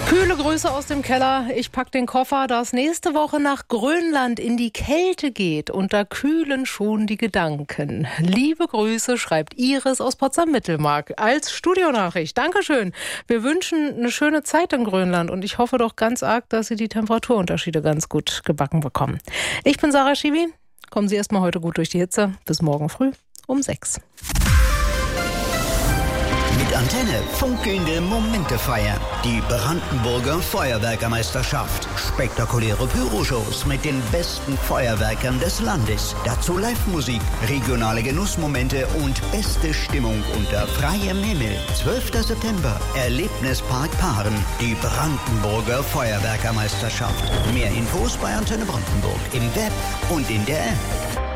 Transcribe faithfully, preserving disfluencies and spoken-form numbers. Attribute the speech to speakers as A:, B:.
A: Kühle Grüße aus dem Keller. Ich pack den Koffer, da es nächste Woche nach Grönland in die Kälte geht. Und da kühlen schon die Gedanken. Liebe Grüße, schreibt Iris aus Potsdam-Mittelmark als Studionachricht. Dankeschön. Wir wünschen eine schöne Zeit in Grönland und ich hoffe doch ganz arg, dass Sie die Temperaturunterschiede ganz gut gebacken bekommen. Ich bin Sarah Schiwi. Kommen Sie erstmal heute gut durch die Hitze. Bis morgen früh um sechs.
B: Mit Antenne funkelnde Momente feiern. Die Brandenburger Feuerwerkermeisterschaft. Spektakuläre Pyroshows mit den besten Feuerwerkern des Landes. Dazu Live-Musik, regionale Genussmomente und beste Stimmung unter freiem Himmel. zwölfter September, Erlebnispark Paaren. Die Brandenburger Feuerwerkermeisterschaft. Mehr Infos bei Antenne Brandenburg im Web und in der App.